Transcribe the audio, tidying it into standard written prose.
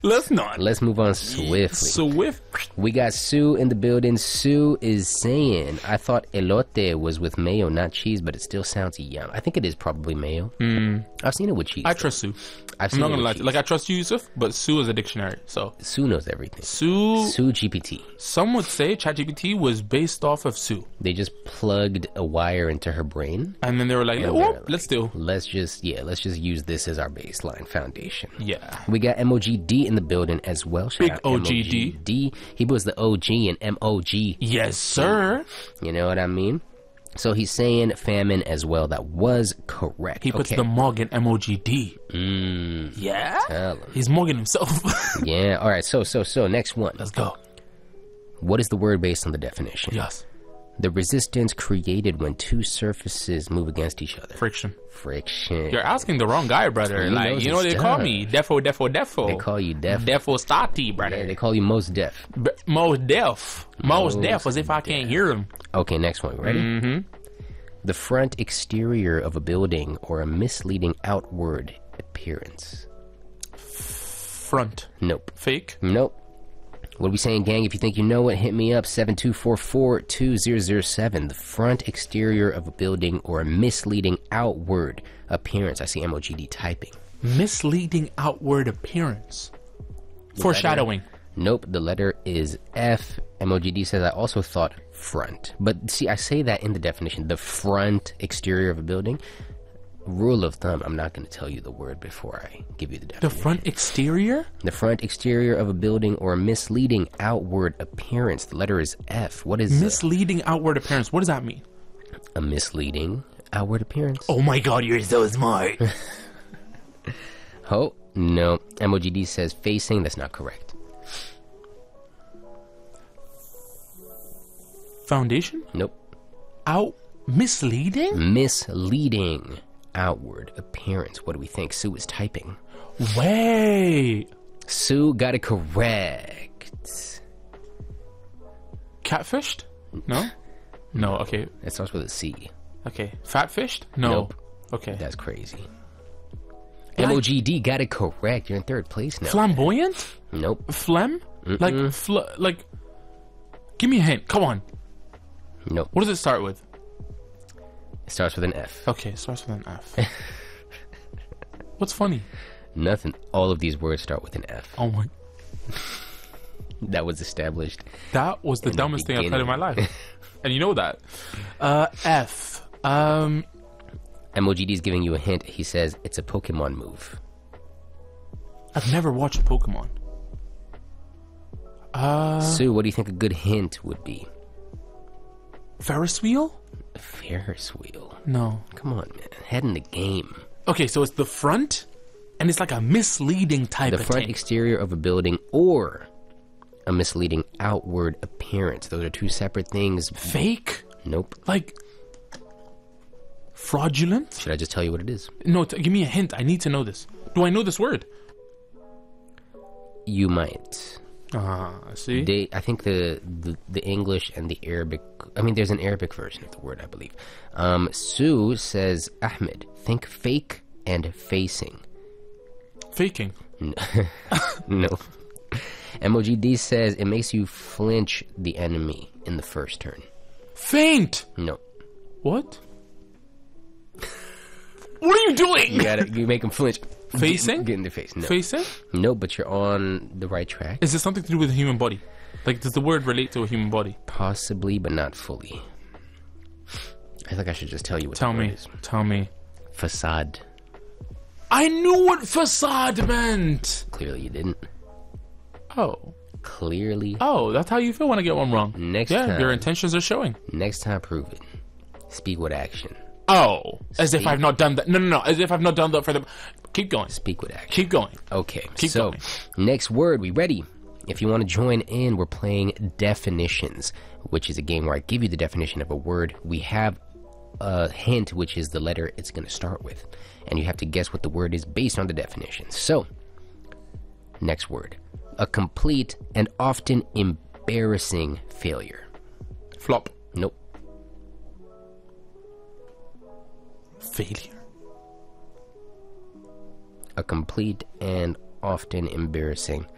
Let's not. Let's move on swiftly. Swift. We got Sue in the building. Sue is saying, I thought elote was with mayo, not cheese, but it still sounds yum. I think it is probably mayo. I've seen it with cheese. I trust Sue. I've I'm seen not it gonna with lie. cheese. Like, I trust you, Yusuf, but Sue is a dictionary. So Sue knows everything. Sue. Sue GPT. Some would say ChatGPT was based off of Sue, They just plugged a wire into her brain. and then they were like, And "Whoop, they're let's do." Let's just use this as our baseline foundation. Yeah. We got MOGD in the building as well. Shout Big out OGD. MOGD. He was the OG and MOG. Yes, sir. You know what I mean? So he's saying famine as well. That was correct. He puts okay. the mug in MOGD. Yeah. Tell him. He's mugging himself. Yeah. All right. So next one. Let's go. What is the word based on the definition? Yes. The resistance created when two surfaces move against each other. Friction. Friction. You're asking the wrong guy, brother. He Like, knows you know what his they call stuff. me? Defo. They call you deaf. Defo Stati, brother. Yeah, they call you most deaf. Most deaf. Most Most deaf as if I can't hear him. Okay, next one. Ready? Mm-hmm. The front exterior of a building or a misleading outward appearance. Front. Nope. Fake. Nope. What are we saying, gang? If you think you know it, hit me up. 7244-2007. The front exterior of a building or a misleading outward appearance. I see MOGD typing. Misleading outward appearance. Foreshadowing. Nope, the letter is F. MOGD says, I also thought front. But see, I say that in the definition. The front exterior of a building. Rule of thumb, I'm not going to tell you the word before I give you the The definition. front exterior? The front exterior of a building or a misleading outward appearance. The letter is F. What is Misleading outward appearance. What does that mean? a misleading outward appearance? Oh my god, you're so smart. Oh, no. MOGD says facing. That's not correct. Foundation? Nope. Misleading? Misleading outward appearance. What do we think? Sue is typing. Wait. Sue got it correct. Catfished? No? No, okay. It starts with a C. Okay. Fatfished? No. Nope. Okay. That's crazy. Like- MOGD got it correct. You're in third place now. Flamboyant? Nope. Phlegm? Like, give me a hint. Come on. Nope. What does it start with? It starts with an F. Okay, it starts with an F. What's funny? Nothing. All of these words start with an F. Oh my. That was established. That was the the dumbest thing I've heard in my beginning. life. And you know that. F. MOGD is giving you a hint. He says it's a Pokemon move. I've never watched Pokemon. Sue, what do you think a good hint would be? Ferris wheel? Ferris wheel. No. Come on, man. Head in the game. Okay, so it's the front, and it's like a misleading type The of front thing. exterior of a building or a misleading outward appearance. Those are two separate things. Fake? Nope. Like fraudulent? Should I just tell you what it is? No, give me a hint. I need to know this. Do I know this word? You might. See? I think the English and the Arabic. I mean, there's an Arabic version of the word, I believe. Sue says, Ahmed, think fake and facing. Faking. No. MOGD says it makes you flinch the enemy in the first turn. Faint. No. What? What are you doing? You make them flinch. Facing? Get in their face. No. Facing? No, but you're on the right track. Is this something to do with the human body? Like, does the word relate to a human body? Possibly, but not fully. I think I should just tell you what the word is. Tell me. Facade. I knew what facade meant. Clearly you didn't. Oh. Clearly. Oh, that's how you feel when I get one wrong. Next Yeah, time. your intentions are showing. Next time, prove it. Speak with action. Oh. As if See? I've not done that. No. As if I've not done that for them. Keep going. Speak with action. Keep going. Okay, Keep so going. next word, we ready? If you want to join in, we're playing definitions, which is a game where I give you the definition of a word. We have a hint, which is the letter it's going to start with, and you have to guess what the word is based on the definition. So, next word. A complete and often embarrassing failure. Flop. Nope. Failure. A complete and often embarrassing